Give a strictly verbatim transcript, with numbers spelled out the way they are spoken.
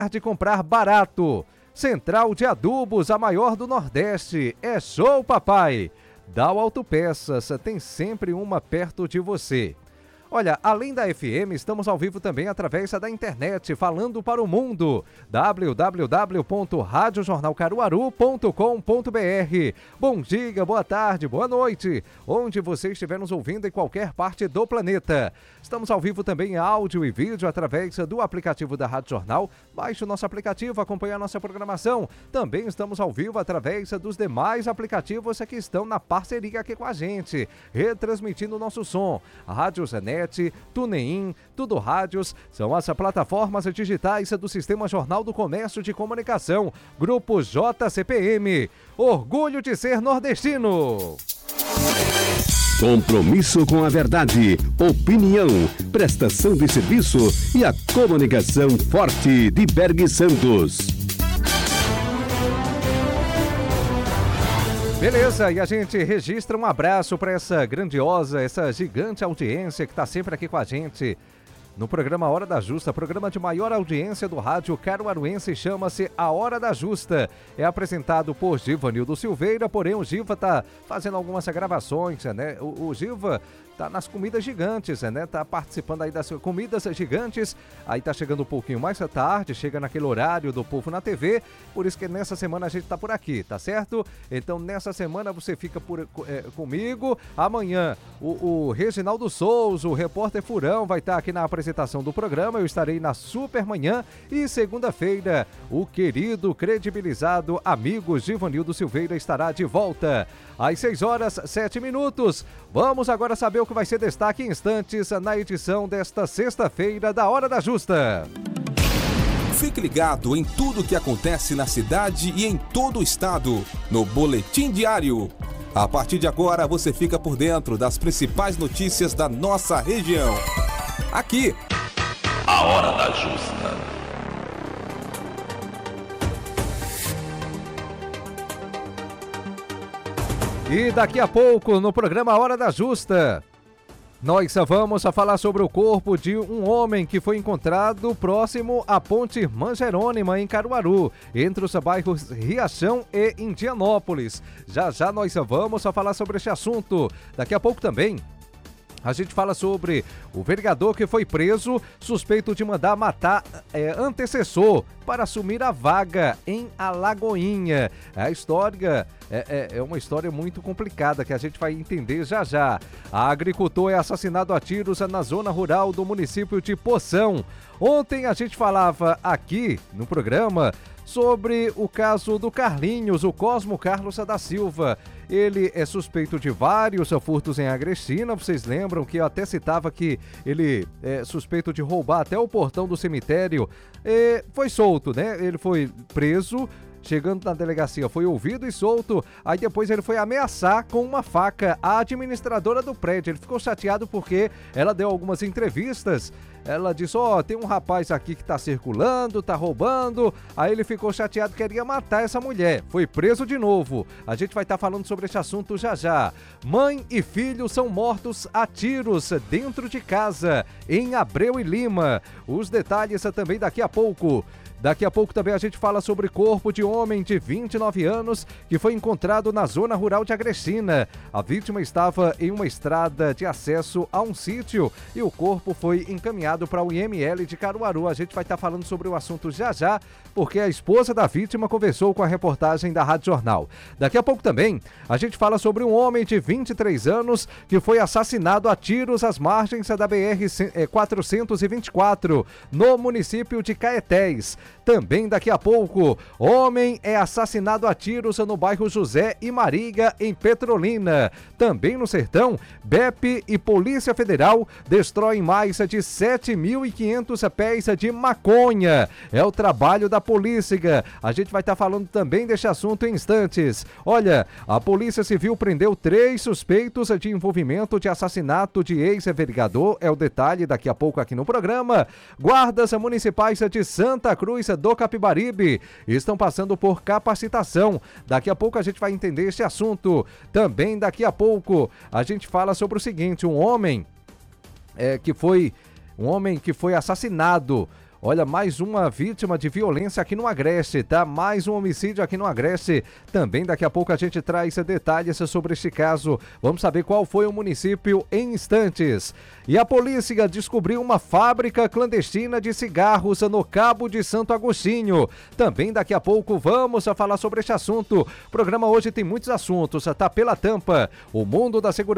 de comprar barato. Central de Adubos, a maior do Nordeste. É show, papai! Dal Autopeças, tem sempre uma perto de você. Olha, além da F M, estamos ao vivo também através da internet, falando para o mundo. w w w ponto rádio jornal caruaru ponto com ponto b r. Bom dia, boa tarde, boa noite, onde você estiver nos ouvindo em qualquer parte do planeta. Estamos ao vivo também em áudio e vídeo através do aplicativo da Rádio Jornal. Baixe o nosso aplicativo, acompanhe a nossa programação. Também estamos ao vivo através dos demais aplicativos que estão na parceria aqui com a gente, retransmitindo o nosso som. A Rádio Zenet, TuneIn, Tudo Rádios, são as plataformas digitais do Sistema Jornal do Comércio de Comunicação. Grupo J C P M. Orgulho de ser nordestino. Compromisso com a verdade, opinião, prestação de serviço e a comunicação forte de Berg Santos. Beleza, e a gente registra um abraço para essa grandiosa, essa gigante audiência que está sempre aqui com a gente no programa Hora da Justa, programa de maior audiência do rádio caruaruense, chama-se A Hora da Justa. É apresentado por Givanildo Silveira, porém o Giva tá fazendo algumas gravações, né? O, o Giva tá nas comidas gigantes, né? Tá participando aí das comidas gigantes, aí tá chegando um pouquinho mais tarde, chega naquele horário do Povo na T V, por isso que nessa semana a gente tá por aqui, tá certo? Então nessa semana você fica por, é, comigo, amanhã o, o Reginaldo Souza, o repórter Furão, vai estar tá aqui na apresentação do programa, eu estarei na Supermanhã, e segunda-feira o querido, credibilizado amigo Givanildo Silveira estará de volta às seis horas, sete minutos. Vamos agora saber o que vai ser destaque em instantes na edição desta sexta-feira da Hora da Justa. Fique ligado em tudo o que acontece na cidade e em todo o estado no Boletim Diário. A partir de agora você fica por dentro das principais notícias da nossa região. Aqui, a Hora da Justa. E daqui a pouco, no programa Hora da Justa, nós vamos a falar sobre o corpo de um homem que foi encontrado próximo à Ponte Irmã Jerônima, em Caruaru, entre os bairros Riachão e Indianópolis. Já já nós vamos a falar sobre este assunto. Daqui a pouco também a gente fala sobre o vereador que foi preso, suspeito de mandar matar é, antecessor para assumir a vaga em Alagoinha. A história é, é, é uma história muito complicada que a gente vai entender já já. A agricultor é assassinado a tiros na zona rural do município de Poção. Ontem a gente falava aqui no programa sobre o caso do Carlinhos, o Cosmo Carlos da Silva. Ele é suspeito de vários furtos em Agrestina. Vocês lembram que eu até citava que ele é suspeito de roubar até o portão do cemitério. E foi solto, né? Ele foi preso. Chegando na delegacia, foi ouvido e solto. Aí depois ele foi ameaçar com uma faca a administradora do prédio. Ele ficou chateado porque ela deu algumas entrevistas. Ela disse, ó, oh, tem um rapaz aqui que tá circulando, tá roubando. Aí ele ficou chateado, queria matar essa mulher. Foi preso de novo. A gente vai estar tá falando sobre esse assunto já já. Mãe e filho são mortos a tiros dentro de casa, em Abreu e Lima. Os detalhes também daqui a pouco. Daqui a pouco também a gente fala sobre corpo de homem de vinte e nove anos que foi encontrado na zona rural de Agrestina. A vítima estava em uma estrada de acesso a um sítio e o corpo foi encaminhado para o I M L de Caruaru. A gente vai estar falando sobre o assunto já já, porque a esposa da vítima conversou com a reportagem da Rádio Jornal. Daqui a pouco também a gente fala sobre um homem de vinte e três anos que foi assassinado a tiros às margens da B R quatrocentos e vinte e quatro, no município de Caetés. Também daqui a pouco, homem é assassinado a tiros no bairro José e Maria, em Petrolina. Também no Sertão, B E P e Polícia Federal destroem mais de sete mil e quinhentos pés de maconha. É o trabalho da polícia. A gente vai estar falando também deste assunto em instantes. Olha, a Polícia Civil prendeu três suspeitos de envolvimento de assassinato de ex-vereador. É o detalhe daqui a pouco aqui no programa. Guardas municipais de Santa Cruz do Capibaribe estão passando por capacitação. Daqui a pouco a gente vai entender esse assunto. Também daqui a pouco a gente fala sobre o seguinte, um homem é, que foi um homem que foi assassinado Olha, mais uma vítima de violência aqui no Agreste, tá? Mais um homicídio aqui no Agreste. Também daqui a pouco a gente traz detalhes sobre este caso. Vamos saber qual foi o município em instantes. E a polícia descobriu uma fábrica clandestina de cigarros no Cabo de Santo Agostinho. Também daqui a pouco vamos a falar sobre este assunto. O programa hoje tem muitos assuntos, tá pela tampa. O mundo da segurança